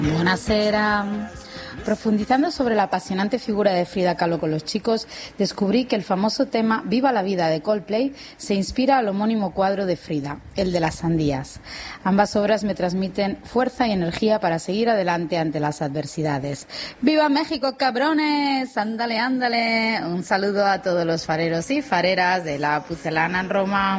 Buonasera. Profundizando sobre la apasionante figura de Frida Kahlo con los chicos, descubrí que el famoso tema Viva la vida de Coldplay se inspira al homónimo cuadro de Frida, el de las sandías. Ambas obras me transmiten fuerza y energía para seguir adelante ante las adversidades. ¡Viva México, cabrones! ¡Ándale, ándale! Un saludo a todos los fareros y fareras de la Pucelana en Roma.